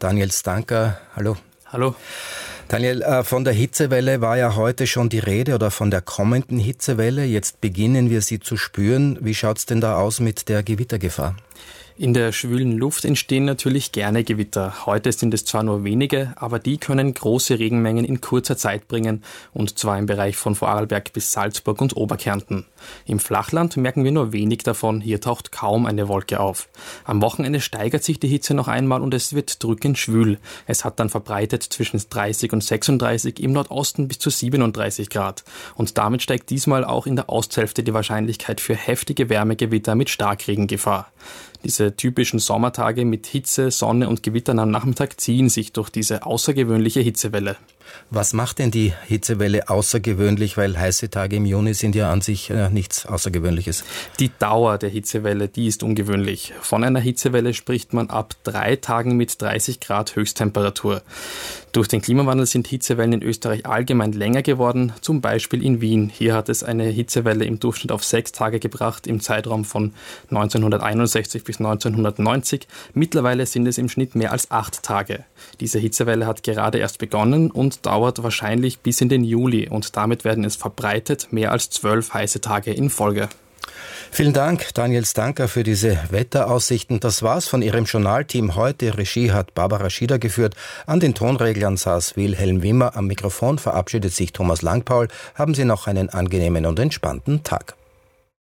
Daniel Stanker. Hallo. Hallo. Daniel, von der Hitzewelle war ja heute schon die Rede oder von der kommenden Hitzewelle. Jetzt beginnen wir sie zu spüren. Wie schaut's denn da aus mit der Gewittergefahr? In der schwülen Luft entstehen natürlich gerne Gewitter. Heute sind es zwar nur wenige, aber die können große Regenmengen in kurzer Zeit bringen, und zwar im Bereich von Vorarlberg bis Salzburg und Oberkärnten. Im Flachland merken wir nur wenig davon, hier taucht kaum eine Wolke auf. Am Wochenende steigert sich die Hitze noch einmal und es wird drückend schwül. Es hat dann verbreitet zwischen 30 und 36, im Nordosten bis zu 37 Grad. Und damit steigt diesmal auch in der Osthälfte die Wahrscheinlichkeit für heftige Wärmegewitter mit Starkregengefahr. Diese typischen Sommertage mit Hitze, Sonne und Gewittern am Nachmittag ziehen sich durch diese außergewöhnliche Hitzewelle. Was macht denn die Hitzewelle außergewöhnlich? Weil heiße Tage im Juni sind ja an sich nichts Außergewöhnliches. Die Dauer der Hitzewelle, die ist ungewöhnlich. Von einer Hitzewelle spricht man ab 3 Tagen mit 30 Grad Höchsttemperatur. Durch den Klimawandel sind Hitzewellen in Österreich allgemein länger geworden, zum Beispiel in Wien. Hier hat es eine Hitzewelle im Durchschnitt auf 6 Tage gebracht, im Zeitraum von 1961 bis 1990. Mittlerweile sind es im Schnitt mehr als 8 Tage. Diese Hitzewelle hat gerade erst begonnen und dauert wahrscheinlich bis in den Juli, und damit werden es verbreitet mehr als 12 heiße Tage in Folge. Vielen Dank, Daniel Stanker, für diese Wetteraussichten. Das war's von Ihrem Journalteam heute. Regie hat Barbara Schieder geführt. An den Tonreglern saß Wilhelm Wimmer. Am Mikrofon verabschiedet sich Thomas Langpaul. Haben Sie noch einen angenehmen und entspannten Tag.